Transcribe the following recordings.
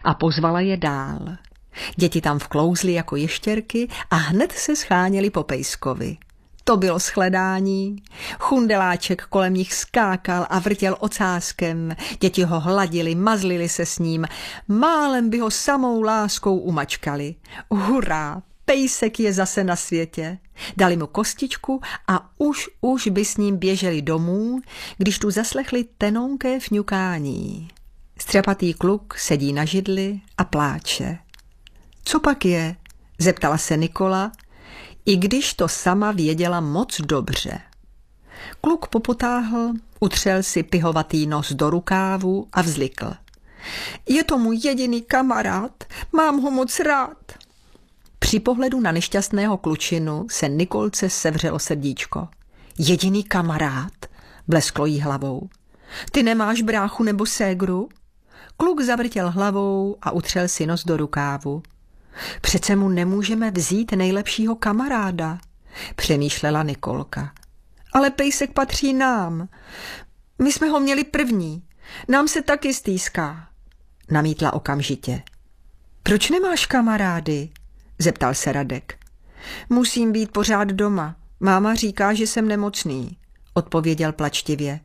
a pozvala je dál. Děti tam vklouzly jako ještěrky a hned se scháněly po pejskovi. To bylo shledání. Chundeláček kolem nich skákal a vrtěl ocáskem. Děti ho hladili, mazlili se s ním. Málem by ho samou láskou umačkali. Hurá, pejsek je zase na světě. Dali mu kostičku a už by s ním běželi domů, když tu zaslechli tenonké fňukání. Střepatý kluk sedí na židli a pláče. Co pak je? Zeptala se Nikola, i když to sama věděla moc dobře. Kluk popotáhl, utřel si pihovatý nos do rukávu a vzlikl. Je to můj jediný kamarád, mám ho moc rád. Při pohledu na nešťastného klučinu se Nikolce sevřelo srdíčko. Jediný kamarád? Blesklo jí hlavou. Ty nemáš bráchu nebo ségru? Kluk zavrtěl hlavou a utřel si nos do rukávu. Přece mu nemůžeme vzít nejlepšího kamaráda, přemýšlela Nikolka. Ale pejsek patří nám. My jsme ho měli první. Nám se taky stýská, namítla okamžitě. Proč nemáš kamarády? Zeptal se Radek. Musím být pořád doma. Máma říká, že jsem nemocný, odpověděl plačtivě.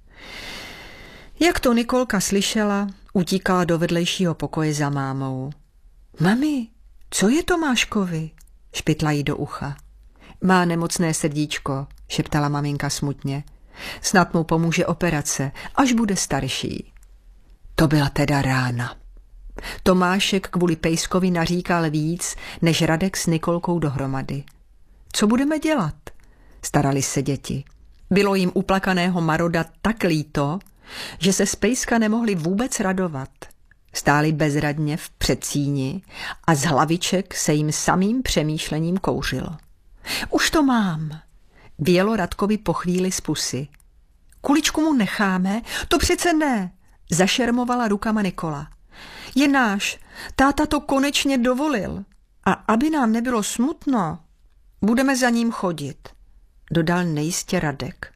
Jak to Nikolka slyšela, utíkala do vedlejšího pokoje za mámou. Mami, co je Tomáškovi? Špitla jí do ucha. Má nemocné srdíčko, šeptala maminka smutně. Snad mu pomůže operace, až bude starší. To byla teda rána. Tomášek kvůli pejskovi naříkal víc, než Radek s Nikolkou dohromady. Co budeme dělat? Starali se děti. Bylo jim uplakaného Maroda tak líto, že se z pejska nemohli vůbec radovat. Stáli bezradně v předsíni a z hlaviček se jim samým přemýšlením kouřilo. Už to mám, vělo Radkovi po chvíli z pusy. Kuličku mu necháme? To přece ne, zašermovala rukama Nikola. Je náš, táta to konečně dovolil. A aby nám nebylo smutno, budeme za ním chodit, dodal nejistě Radek.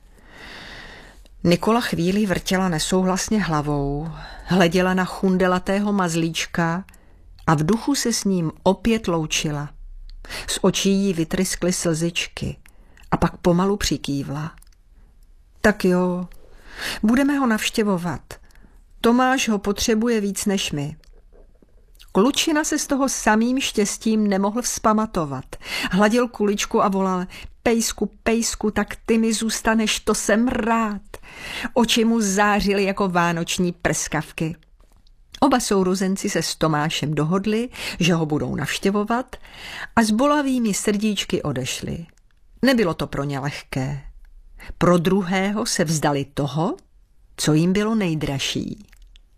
Nikola chvíli vrtěla nesouhlasně hlavou, hleděla na chundelatého mazlíčka a v duchu se s ním opět loučila. Z očí jí vytryskly slzičky a pak pomalu přikývla. Tak jo, budeme ho navštěvovat. Tomáš ho potřebuje víc než my. Klučina se z toho samým štěstím nemohl vzpamatovat. Hladil kuličku a volal: Pejsku, pejsku, tak ty mi zůstaneš, to jsem rád. Oči mu zářily jako vánoční prskavky. Oba sourozenci se s Tomášem dohodli, že ho budou navštěvovat, a s bolavými srdíčky odešli. Nebylo to pro ně lehké. Pro druhého se vzdali toho, co jim bylo nejdražší.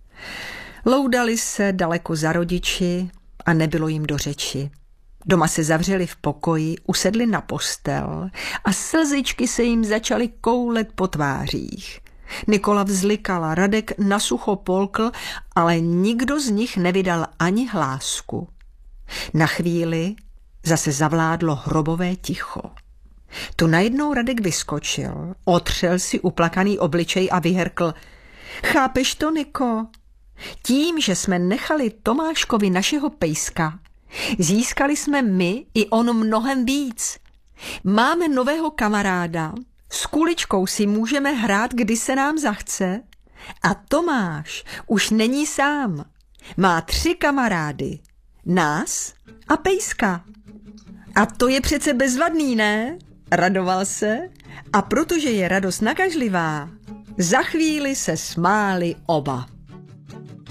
Loudali se daleko za rodiči a nebylo jim do řeči. Doma se zavřeli v pokoji, usedli na postel a slzičky se jim začaly koulet po tvářích. Nikola vzlikala, Radek nasucho polkl, ale nikdo z nich nevydal ani hlásku. Na chvíli zase zavládlo hrobové ticho. Tu najednou Radek vyskočil, otřel si uplakaný obličej a vyhrkl: Chápeš to, Niko? Tím, že jsme nechali Tomáškovi našeho pejska, získali jsme my i on mnohem víc. Máme nového kamaráda, s kuličkou si můžeme hrát, kdy se nám zachce, a Tomáš už není sám. Má 3 kamarády, nás a pejska. A to je přece bezvadný, ne? Radoval se, a protože je radost nakažlivá, za chvíli se smáli oba.